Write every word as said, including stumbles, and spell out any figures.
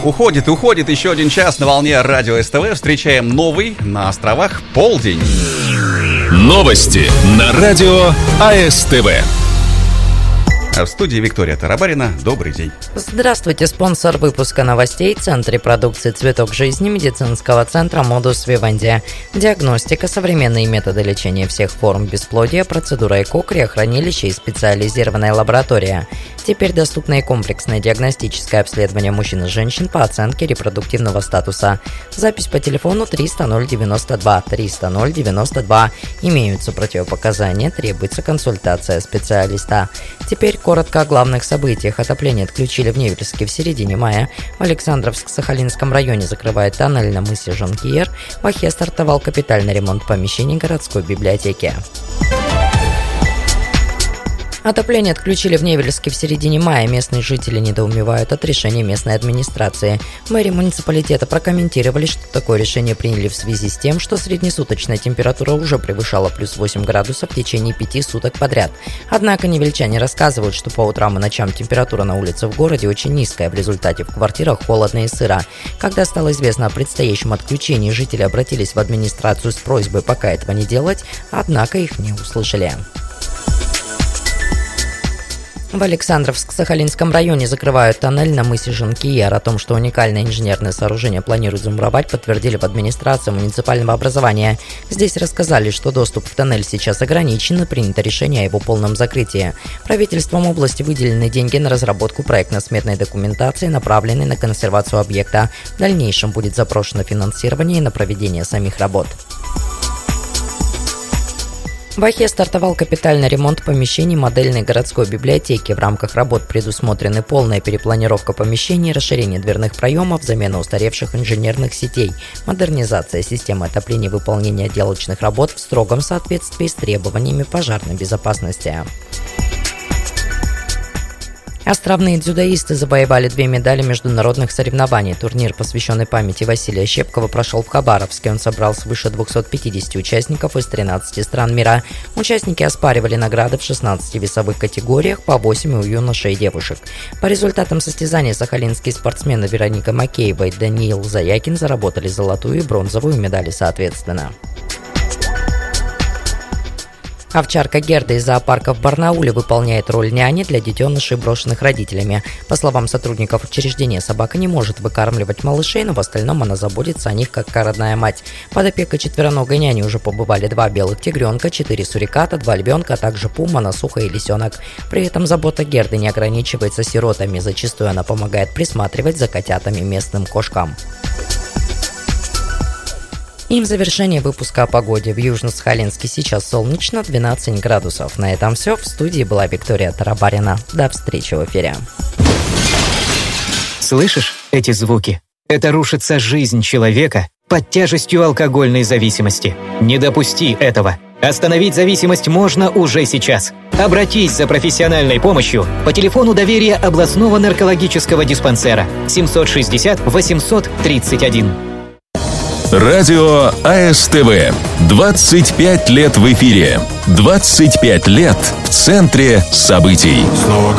Уходит, уходит еще один час на волне радио СТВ. Встречаем новый на островах полдень. Новости на радио АСТВ. В студии Виктория Тарабарина. Добрый день. Здравствуйте. Спонсор выпуска новостей — Центр репродукции «Цветок жизни» медицинского центра «Модус Вивенди». Диагностика, современные методы лечения всех форм бесплодия, процедура ЭКО, криохранилище и специализированная лаборатория. Теперь доступно и комплексное диагностическое обследование мужчин и женщин по оценке репродуктивного статуса. Запись по телефону триста ноль девяносто два триста ноль девяносто два. Имеются противопоказания, требуется консультация специалиста. Теперь коротко о главных событиях. Отопление отключили в Невельске в середине мая. В Александровск-Сахалинском районе закрывает тоннель на мысе Жанкиер. В Охе стартовал капитальный ремонт помещений городской библиотеки. Отопление отключили в Невельске в середине мая. Местные жители недоумевают от решения местной администрации. В мэрии муниципалитета прокомментировали, что такое решение приняли в связи с тем, что среднесуточная температура уже превышала плюс восемь градусов в течение пяти суток подряд. Однако невельчане рассказывают, что по утрам и ночам температура на улице в городе очень низкая, в результате в квартирах холодно и сыро. Когда стало известно о предстоящем отключении, жители обратились в администрацию с просьбой пока этого не делать, однако их не услышали. В Александровск-Сахалинском районе закрывают тоннель на мысе Жанкиер. О том, что уникальное инженерное сооружение планируют замуровать, подтвердили в администрации муниципального образования. Здесь рассказали, что доступ в тоннель сейчас ограничен и принято решение о его полном закрытии. Правительством области выделены деньги на разработку проектно-сметной документации, направленной на консервацию объекта. В дальнейшем будет запрошено финансирование на проведение самих работ. В Охе стартовал капитальный ремонт помещений модельной городской библиотеки. В рамках работ предусмотрены полная перепланировка помещений, расширение дверных проемов, замена устаревших инженерных сетей, модернизация системы отопления и выполнение отделочных работ в строгом соответствии с требованиями пожарной безопасности. Островные дзюдоисты завоевали две медали международных соревнований. Турнир, посвященный памяти Василия Щепкова, прошел в Хабаровске. Он собрал свыше двухсот пятидесяти участников из тринадцати стран мира. Участники оспаривали награды в шестнадцати весовых категориях, по восемь у юношей и девушек. По результатам состязания сахалинские спортсмены Вероника Макеева и Даниил Заякин заработали золотую и бронзовую медали соответственно. Овчарка Герда из зоопарка в Барнауле выполняет роль няни для детенышей, брошенных родителями. По словам сотрудников учреждения, собака не может выкармливать малышей, но в остальном она заботится о них как родная мать. Под опекой четвероногой няни уже побывали два белых тигренка, четыре суриката, два львенка, а также пума, насуха и лисенок. При этом забота Герды не ограничивается сиротами. Зачастую она помогает присматривать за котятами местным кошкам. И в завершение выпуска о погоде. В Южно-Сахалинске сейчас солнечно, двенадцать градусов. На этом все. В студии была Виктория Тарабарина. До встречи в эфире. Слышишь эти звуки? Это рушится жизнь человека под тяжестью алкогольной зависимости. Не допусти этого. Остановить зависимость можно уже сейчас. Обратись за профессиональной помощью по телефону доверия областного наркологического диспансера семьсот шестьдесят восемьсот тридцать один. Радио АСТВ. двадцать пять лет в эфире. двадцать пять лет в центре событий.